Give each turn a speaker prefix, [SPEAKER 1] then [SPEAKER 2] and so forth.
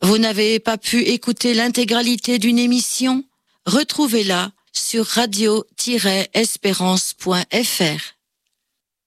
[SPEAKER 1] Vous n'avez pas pu écouter l'intégralité d'une émission? Retrouvez-la sur radio-espérance.fr.